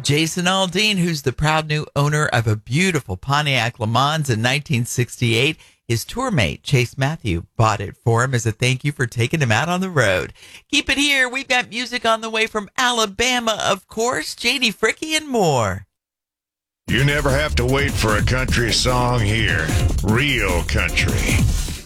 Jason Aldean, who's the proud new owner of a beautiful Pontiac Le Mans in 1968. His tour mate, Chase Matthew, bought it for him as a thank you for taking him out on the road. Keep it here. We've got music on the way from Alabama, of course, J.D. Fricky and more. You never have to wait for a country song here. Real country.